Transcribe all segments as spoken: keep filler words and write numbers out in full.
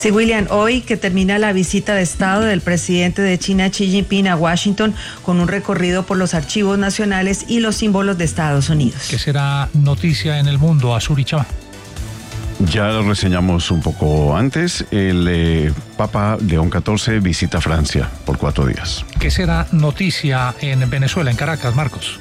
Sí, William, hoy que termina la visita de Estado del presidente de China, Xi Jinping, a Washington, con un recorrido por los archivos nacionales y los símbolos de Estados Unidos. ¿Qué será noticia en el mundo, Azuri Chava? Ya lo reseñamos un poco antes. El eh, Papa León catorce visita Francia por cuatro días. ¿Qué será noticia en Venezuela, en Caracas, Marcos?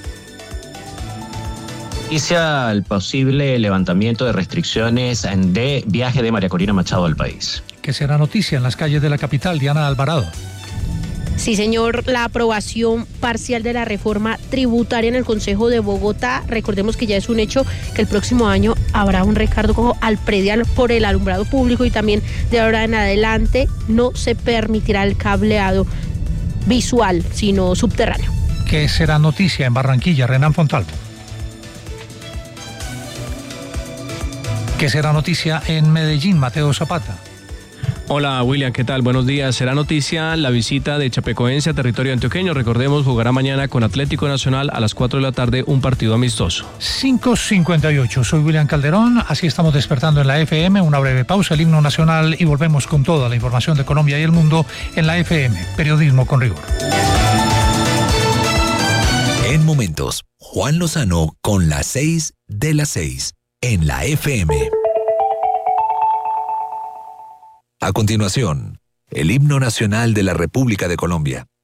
Noticia el posible levantamiento de restricciones de viaje de María Corina Machado al país. ¿Qué será noticia en las calles de la capital, Diana Alvarado? Sí, señor, la aprobación parcial de la reforma tributaria en el Consejo de Bogotá. Recordemos que ya es un hecho que el próximo año habrá un recargo al predial por el alumbrado público y también de ahora en adelante no se permitirá el cableado visual, sino subterráneo. ¿Qué será noticia en Barranquilla, Renan Fontalvo? ¿Qué será noticia en Medellín, Mateo Zapata? Hola William, ¿qué tal? Buenos días. Será noticia la visita de Chapecoense a territorio antioqueño. Recordemos, jugará mañana con Atlético Nacional a las cuatro de la tarde un partido amistoso. cinco cincuenta y ocho, soy William Calderón, así estamos despertando en la F M, una breve pausa, el himno nacional y volvemos con toda la información de Colombia y el mundo en la F M, periodismo con rigor. En momentos, Juan Lozano con las seis de las seis en la F M. A continuación, el himno nacional de la República de Colombia.